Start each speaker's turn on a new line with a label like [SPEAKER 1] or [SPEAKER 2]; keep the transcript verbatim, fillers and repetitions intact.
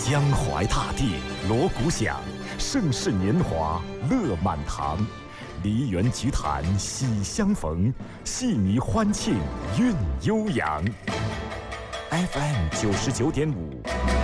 [SPEAKER 1] 江淮大地锣鼓响，盛世年华乐满堂。梨园菊坛喜相逢，戏迷欢庆韵悠扬。F M 九十九点五，